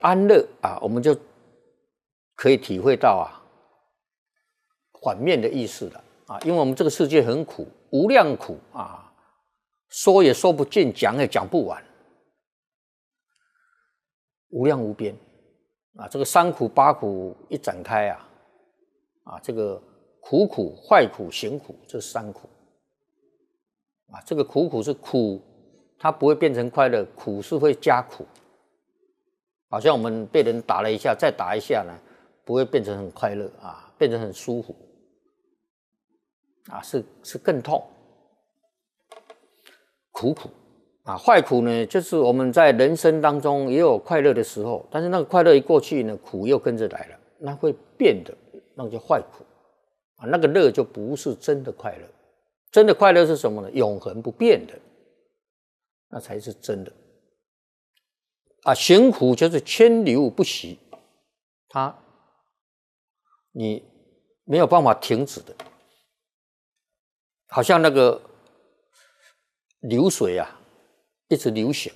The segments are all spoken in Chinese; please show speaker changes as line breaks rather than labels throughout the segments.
安乐啊，我们就可以体会到啊反面的意思了啊，因为我们这个世界很苦，无量苦啊，说也说不尽，讲也讲不完，无量无边啊，这个三苦八苦一展开啊，这个苦苦、坏苦、行苦，这三苦啊，这个苦是苦，它不会变成快乐，苦是会加苦。好像我们被人打了一下，再打一下呢，不会变成很快乐啊，变成很舒服啊，是更痛。苦啊，坏苦呢，就是我们在人生当中也有快乐的时候，但是那个快乐一过去呢，苦又跟着来了，那会变的，那叫坏苦啊，那个乐就不是真的快乐。真的快乐是什么呢？永恒不变的，那才是真的。啊，行苦就是千流不息，你没有办法停止的，好像那个流水啊，一直流行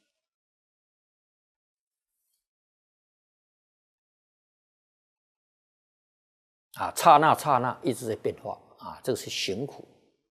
啊，刹那一直在变化啊，这个是行苦。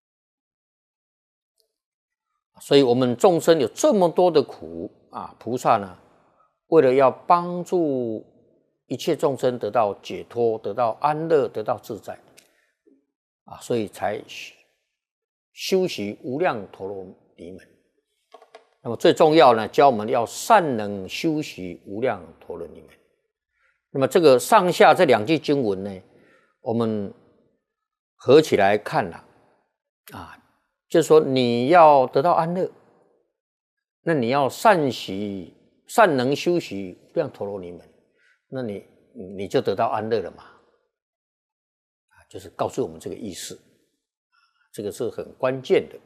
所以我们众生有这么多的苦啊，菩萨呢，为了要帮助一切众生得到解脱，得到安乐，得到自在啊，所以才修习无量陀罗尼门。那么最重要呢，教我们要善能修习无量陀罗尼门。那么这个上下这两句经文呢，我们合起来看了啊。就是说，你要得到安乐，那你要善能修习无量陀罗尼门，那你就得到安乐了嘛？就是告诉我们这个意思，这个是很关键的。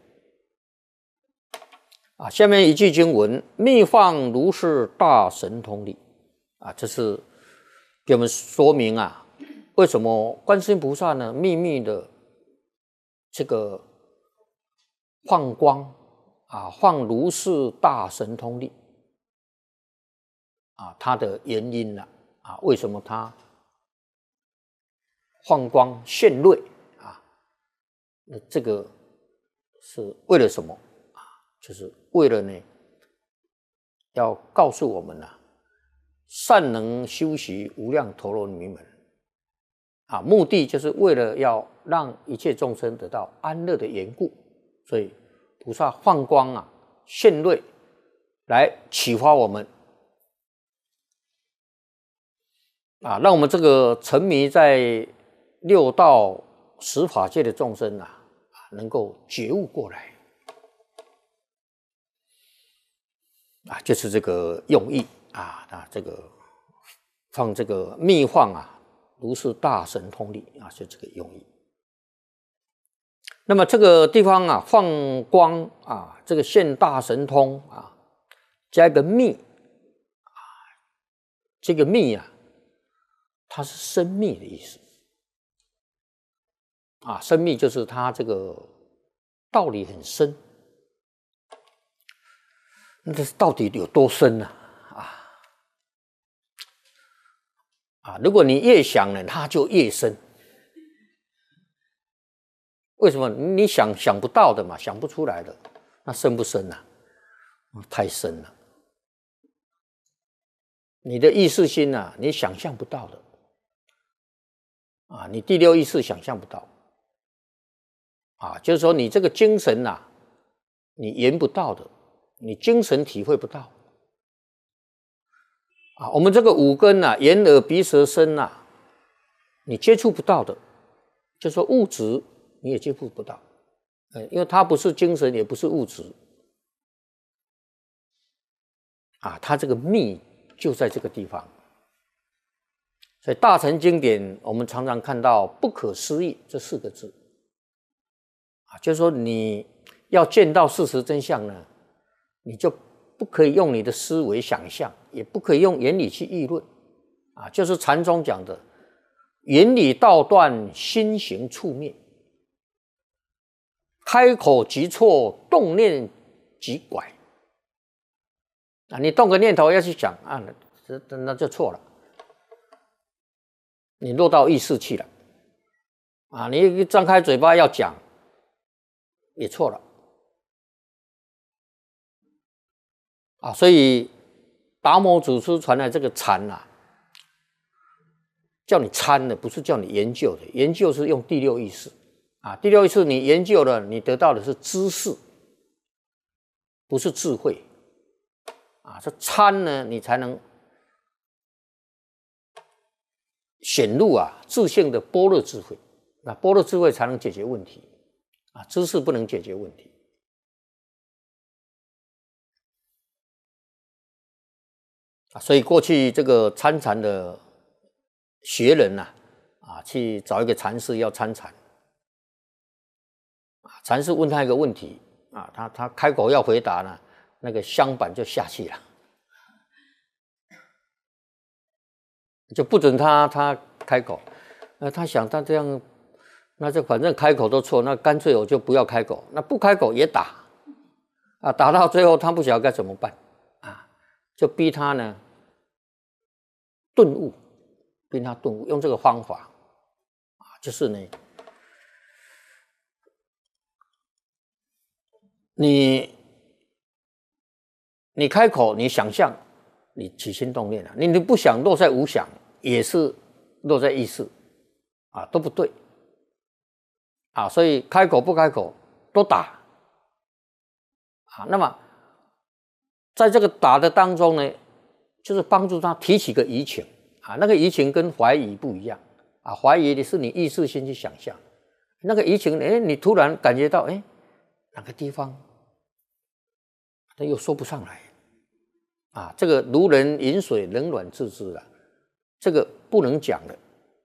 啊，下面一句经文：密放如是大神通力。啊，这是给我们说明啊，为什么观世音菩萨呢，秘密的这个放光啊，放如是大神通力啊，它的原因呢啊，为什么它放光现瑞啊？那这个是为了什么啊？就是为了呢，要告诉我们呢，善能修习无量陀罗尼门啊，目的就是为了要让一切众生得到安乐的缘故。所以菩萨放光啊，现瑞来启发我们啊，让我们这个沉迷在六道十法界的众生啊，能够觉悟过来啊，就是这个用意啊，这个放这个密放啊，如是大神通力啊，就这个用意。那么这个地方啊，放光啊，这个现大神通啊，加一个密啊，这个密啊，它是深密的意思啊，深密就是它这个道理很深。那这到底有多深呢？如果你越想呢，它就越深。为什么？你想不到的嘛，想不出来的，那深不深啊？太深了。你的意识心啊，你想象不到的啊，你第六意识想象不到啊，就是说你这个精神啊，你言不到的，你精神体会不到啊。我们这个五根啊，眼耳鼻舌身啊，你接触不到的，就是说物质你也接触不到，因为它不是精神，也不是物质啊，它这个密就在这个地方。所以大乘经典我们常常看到不可思议这四个字啊，就是说你要见到事实真相呢，你就不可以用你的思维想象，也不可以用言语去议论啊，就是禅宗讲的言理道断，心行处灭，开口即错，动念即拐啊！你动个念头要去想啊， 那就错了，你落到意识去了啊！你张开嘴巴要讲，也错了啊！所以达摩祖师传来这个禅啊，叫你参的，不是叫你研究的，研究是用第六意识啊，第六意识你研究了，你得到的是知识，不是智慧啊！这参呢，你才能显露啊自性的般若智慧，那般若智慧才能解决问题啊，知识不能解决问题啊。所以过去这个参禅的学人呐，去找一个禅师要参禅，禅师问他一个问题啊，他开口要回答呢，那个香板就下去了，就不准他开口。他想他这样，那就反正开口都错，那干脆我就不要开口，那不开口也打啊，打到最后他不晓得该怎么办啊，就逼他呢顿悟，逼他顿悟，用这个方法啊，就是呢，你开口，你想象，你起心动念了，你不想落在无想，也是落在意识啊，都不对啊，所以开口不开口都打啊。那么在这个打的当中呢，就是帮助他提起个疑情啊，那个疑情跟怀疑不一样啊，怀疑的是你意识先去想象，那个疑情，你突然感觉到，哪个地方他又说不上来啊，这个如人饮水，冷暖自知了，这个不能讲的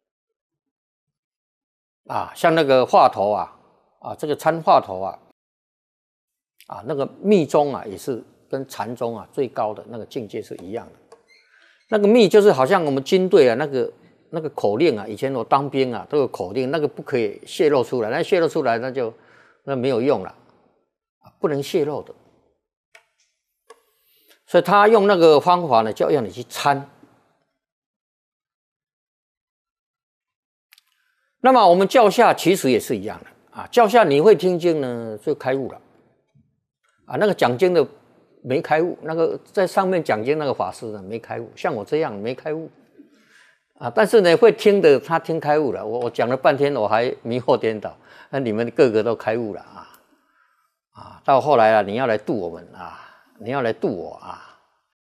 啊。像那个话头啊，这个参话头啊，那个密宗啊，也是跟禅宗啊最高的那个境界是一样的。那个密就是好像我们军队啊，那个口令啊，以前我当兵啊都有口令，那个不可以泄露出来，那泄露出来那没有用了，不能泄露的。所以他用那个方法呢，就要你去参。那么我们教下其实也是一样的啊，教下你会听经呢，就开悟了啊。那个讲经的没开悟，那个在上面讲经那个法师呢没开悟，像我这样没开悟啊。但是呢，会听的他听开悟了，我讲了半天，我还迷惑颠倒，那你们个个都开悟了啊。到后来啊，你要来度我们啊。你要来度我啊！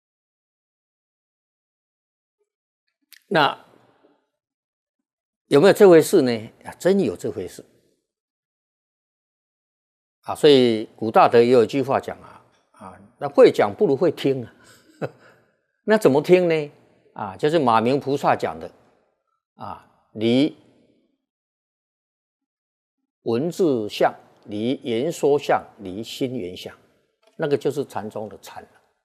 那有没有这回事呢？真有这回事啊！所以古大德也有一句话讲那会讲不如会听啊。那怎么听呢？就是马明菩萨讲的离文字相，离言说相，离心缘相。那个就是禅宗的禅了。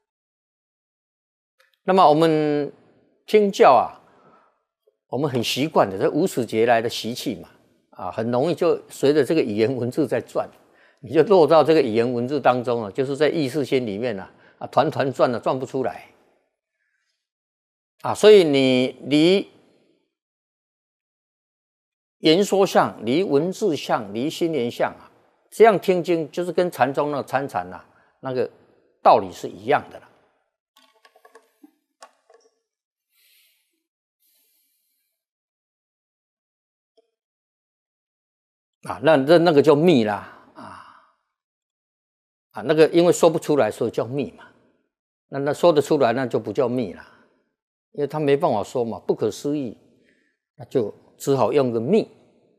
那么我们听教我们很习惯的，这无始劫来的习气嘛，很容易就随着这个语言文字在转，你就落到这个语言文字当中就是在意识心里面团团转转不出来所以你离言说相，离文字相，离心缘相这样听经就是跟禅宗那个参禅那个道理是一样的了那个叫密啦那个因为说不出来，所以叫密嘛。那说得出来，那就不叫密啦，因为他没办法说嘛，不可思议，那就只好用个密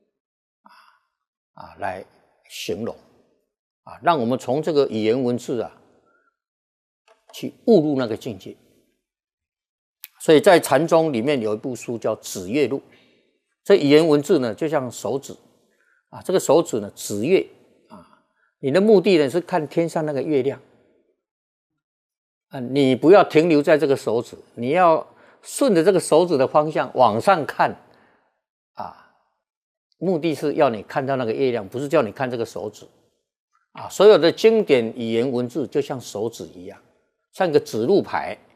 来形容让我们从这个语言文字去悟入那个境界。所以在禅宗里面有一部书叫《指月录》，这语言文字呢就像手指这个手指呢指月你的目的呢是看天上那个月亮你不要停留在这个手指，你要顺着这个手指的方向往上看目的是要你看到那个月亮，不是叫你看这个手指所有的经典语言文字就像手指一样，像一个指路牌